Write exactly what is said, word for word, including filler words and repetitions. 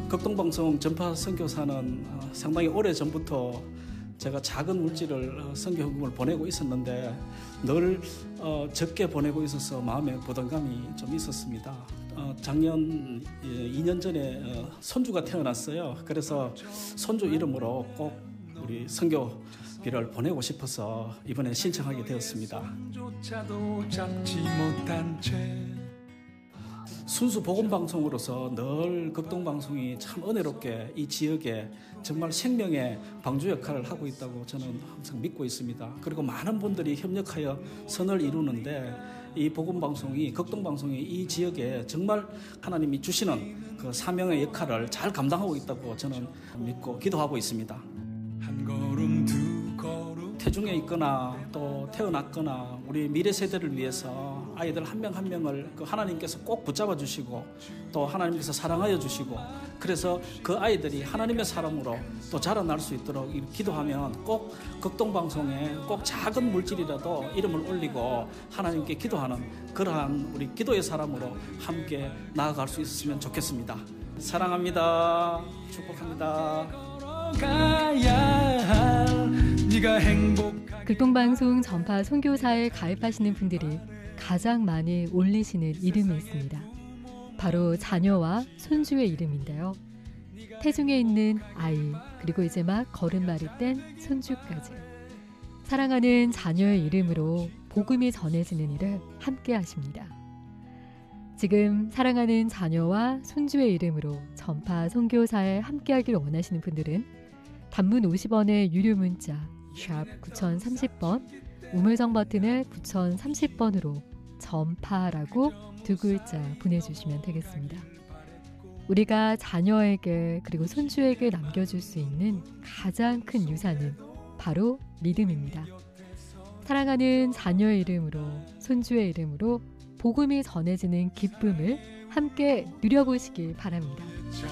극동방송 전파 선교사는 상당히 오래 전부터 제가 작은 물질을 선교 헌금을 보내고 있었는데 늘 적게 보내고 있어서 마음에 부담감이 좀 있었습니다. 작년 이 년 전에 손주가 태어났어요. 그래서 손주 이름으로 꼭 우리 선교비를 보내고 싶어서 이번에 신청하게 되었습니다. 순수 복음방송으로서 늘 극동방송이 참 은혜롭게 이 지역에 정말 생명의 방주 역할을 하고 있다고 저는 항상 믿고 있습니다. 그리고 많은 분들이 협력하여 선을 이루는데 이 복음방송이, 극동방송이 이 지역에 정말 하나님이 주시는 그 사명의 역할을 잘 감당하고 있다고 저는 믿고 기도하고 있습니다. 한 걸음 두 걸음 태중에 있거나 또 태어났거나 우리 미래 세대를 위해서 아이들 한 명 한 명을 그 하나님께서 꼭 붙잡아 주시고 또 하나님께서 사랑하여 주시고 그래서 그 아이들이 하나님의 사람으로 또 자라날 수 있도록 기도하면 꼭 극동방송에 꼭 작은 물질이라도 이름을 올리고 하나님께 기도하는 그러한 우리 기도의 사람으로 함께 나아갈 수 있었으면 좋겠습니다. 사랑합니다. 축복합니다. 극동방송 전파 선교사에 가입하시는 분들이 가장 많이 올리시는 이름이 있습니다. 바로 자녀와 손주의 이름인데요. 태중에 있는 아이, 그리고 이제 막 걸음마를 뗀 손주까지 사랑하는 자녀의 이름으로 복음이 전해지는 일을 함께 하십니다. 지금 사랑하는 자녀와 손주의 이름으로 전파 선교사에 함께하길 원하시는 분들은 단문 오십 원의 유료 문자 샵 구공삼공 번, 우물정 버튼을 구공삼공 번으로 전파라고 두 글자 보내주시면 되겠습니다. 우리가 자녀에게 그리고 손주에게 남겨줄 수 있는 가장 큰 유산은 바로 믿음입니다. 사랑하는 자녀의 이름으로, 손주의 이름으로 복음이 전해지는 기쁨을 함께 누려보시길 바랍니다.